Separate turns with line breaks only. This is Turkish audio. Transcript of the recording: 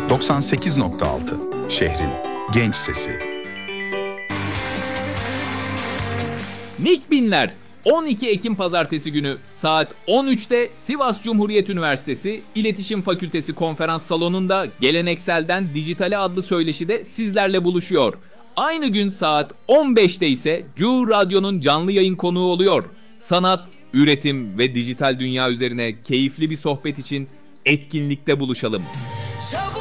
98.6 şehrin genç sesi.
Nikbinler 12 Ekim Pazartesi günü saat 13'te Sivas Cumhuriyet Üniversitesi İletişim Fakültesi Konferans Salonu'nda Gelenekselden Dijitale adlı söyleşide sizlerle buluşuyor. Aynı gün saat 15'te ise Cu Radyo'nun canlı yayın konuğu oluyor. Sanat, üretim ve dijital dünya üzerine keyifli bir sohbet için etkinlikte buluşalım.